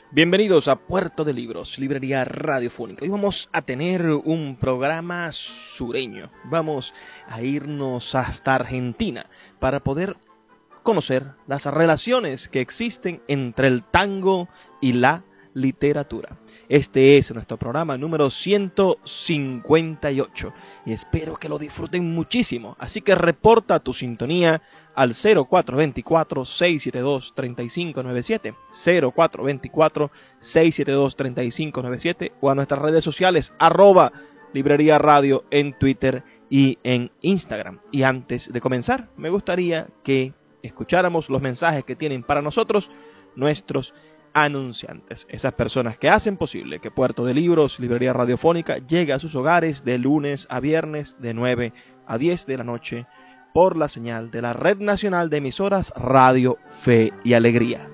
Bienvenidos a Puerto de Libros, librería radiofónica. Hoy vamos a tener un programa sureño. Vamos a irnos hasta Argentina para poder conocer las relaciones que existen entre el tango y la literatura. Este es nuestro programa número 158 y espero que lo disfruten muchísimo. Así que reporta tu sintonía al 0424-672-3597, 0424-672-3597 o a nuestras redes sociales @Librería Radio en Twitter y en Instagram. Y antes de comenzar, me gustaría que escucháramos los mensajes que tienen para nosotros nuestros anunciantes, esas personas que hacen posible que Puerto de Libros, librería radiofónica, llegue a sus hogares de lunes a viernes de 9 a 10 de la noche por la señal de la Red Nacional de Emisoras Radio Fe y Alegría.